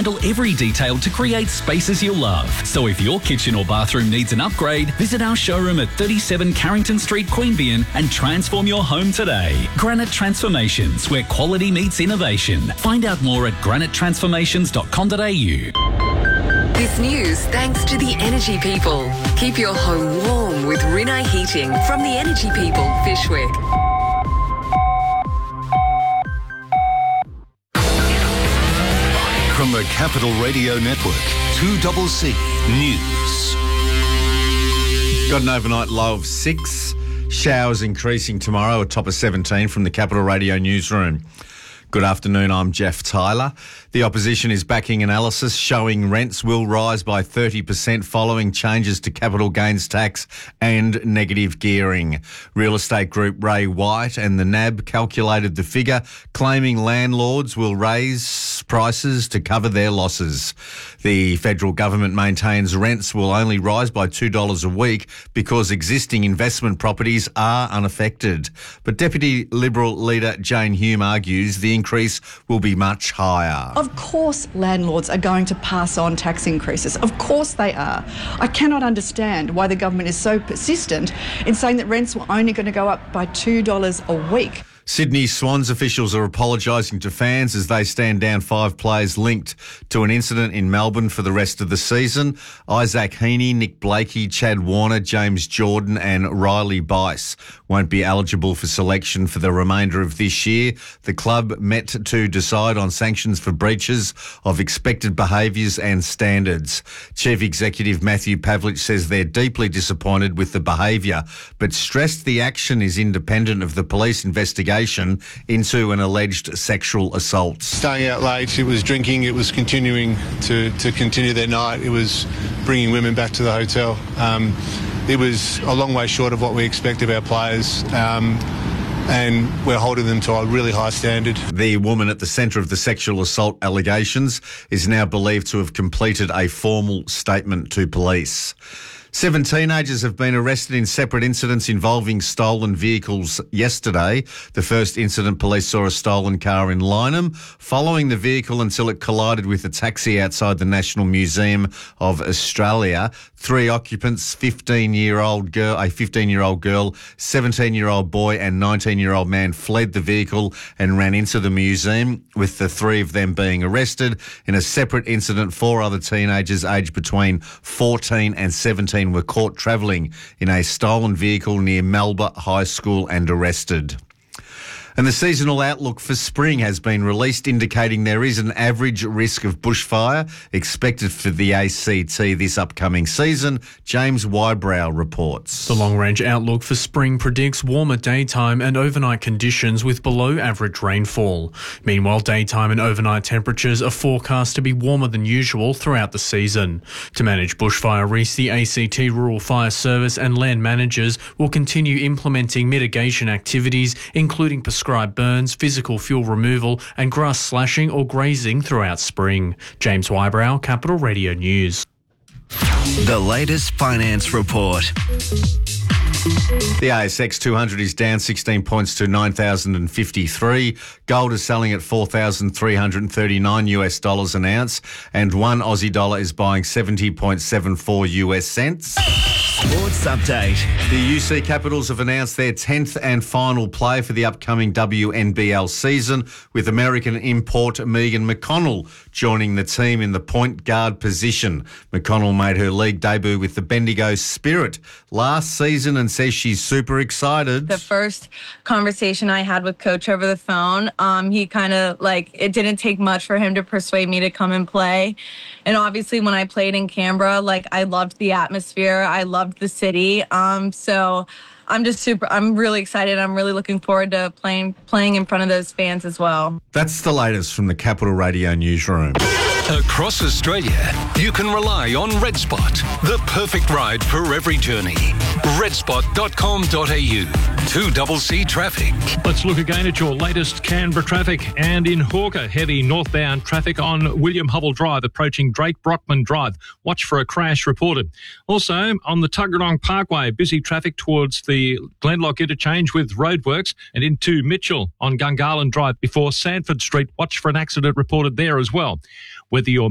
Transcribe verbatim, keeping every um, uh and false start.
handle every detail to create spaces you'll love. So if your kitchen or bathroom needs an upgrade, visit our showroom at thirty-seven Carrington Street, Queanbeyan and transform your home today. Granite Transformations, where quality meets innovation. Find out more at granite transformations dot com dot a u. This news thanks to the Energy People. Keep your home warm with Rinnai Heating from the Energy People, Fyshwick. From the Capital Radio Network, two C C News. Got an overnight low of six. Showers increasing tomorrow, a top of seventeen from the Capital Radio newsroom. Good afternoon, I'm Jeff Tyler. The opposition is backing analysis showing rents will rise by thirty percent following changes to capital gains tax and negative gearing. Real estate group Ray White and the N A B calculated the figure, claiming landlords will raise prices to cover their losses. The federal government maintains rents will only rise by two dollars a week because existing investment properties are unaffected. But Deputy Liberal leader Jane Hume argues the increase will be much higher. Of course landlords are going to pass on tax increases. Of course they are. I cannot understand why the government is so persistent in saying that rents were only going to go up by two dollars a week. Sydney Swans officials are apologising to fans as they stand down five players linked to an incident in Melbourne for the rest of the season. Isaac Heaney, Nick Blakey, Chad Warner, James Jordan and Riley Bice won't be eligible for selection for the remainder of this year. The club met to decide on sanctions for breaches of expected behaviours and standards. Chief Executive Matthew Pavlich says they're deeply disappointed with the behaviour, but stressed the action is independent of the police investigation into an alleged sexual assault. Staying out late, it was drinking, it was continuing to, to continue their night, it was bringing women back to the hotel. Um, it was a long way short of what we expect of our players. Um, and we're holding them to a really high standard. The woman at the centre of the sexual assault allegations is now believed to have completed a formal statement to police. Seven teenagers have been arrested in separate incidents involving stolen vehicles yesterday. The first incident, police saw a stolen car in Lynham, following the vehicle until it collided with a taxi outside the National Museum of Australia. Three occupants, fifteen-year-old girl, a fifteen-year-old girl, seventeen-year-old boy and nineteen-year-old man fled the vehicle and ran into the museum, with the three of them being arrested. In a separate incident, four other teenagers aged between fourteen and seventeen were caught travelling in a stolen vehicle near Melba High School and arrested. And the seasonal outlook for spring has been released, indicating there is an average risk of bushfire expected for the A C T this upcoming season. James Wybrow reports. The long-range outlook for spring predicts warmer daytime and overnight conditions with below-average rainfall. Meanwhile, daytime and overnight temperatures are forecast to be warmer than usual throughout the season. To manage bushfire risks, the A C T Rural Fire Service and land managers will continue implementing mitigation activities, including prescribed burns, physical fuel removal and grass slashing or grazing throughout spring. James Wybrow, Capital Radio News. The latest finance report. The A S X two hundred is down sixteen points to nine thousand fifty-three. Gold is selling at four thousand three hundred thirty-nine US dollars an ounce, and one Aussie dollar is buying seventy point seven four US cents. Sports update. The U C Capitals have announced their tenth and final play for the upcoming W N B L season, with American import Megan McConnell joining the team in the point guard position. McConnell made her league debut with the Bendigo Spirit last season and says she's super excited. The first conversation I had with Coach over the phone, um, he kind of like, it didn't take much for him to persuade me to come and play. And obviously when I played in Canberra, like I loved the atmosphere. I loved the city. Um, so I'm just super, I'm really excited. I'm really looking forward to playing, playing in front of those fans as well. That's the latest from the Capital Radio newsroom. Across Australia, you can rely on RedSpot, the perfect ride for every journey. red spot dot com dot a u. two C C traffic. Let's look again at your latest Canberra traffic. And in Hawker, heavy northbound traffic on William Hubble Drive approaching Drake Brockman Drive. Watch for a crash reported. Also, on the Tuggeranong Parkway, busy traffic towards the Glenlock interchange with roadworks and into Mitchell on Gungahlin Drive before Sanford Street. Watch for an accident reported there as well. Whether you're